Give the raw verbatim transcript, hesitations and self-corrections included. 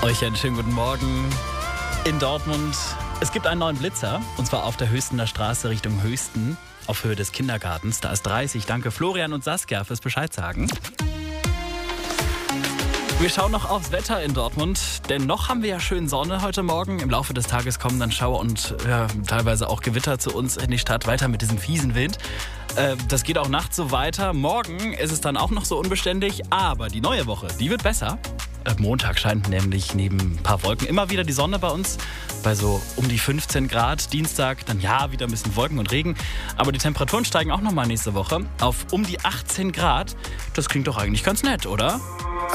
Euch einen schönen guten Morgen in Dortmund. Es gibt einen neuen Blitzer, und zwar auf der Höchstener Straße Richtung Höchsten, auf Höhe des Kindergartens. Da ist dreißig. Danke Florian und Saskia fürs Bescheid sagen. Wir schauen noch aufs Wetter in Dortmund, denn noch haben wir ja schön Sonne heute Morgen. Im Laufe des Tages kommen dann Schauer und ja, teilweise auch Gewitter zu uns in die Stadt, weiter mit diesem fiesen Wind. Äh, das geht auch nachts so weiter. Morgen ist es dann auch noch so unbeständig, aber die neue Woche, die wird besser. Äh, Montag scheint nämlich neben ein paar Wolken immer wieder die Sonne bei uns, bei so um die fünfzehn Grad. Dienstag dann ja wieder ein bisschen Wolken und Regen, aber die Temperaturen steigen auch nochmal nächste Woche auf um die achtzehn Grad. Das klingt doch eigentlich ganz nett, oder?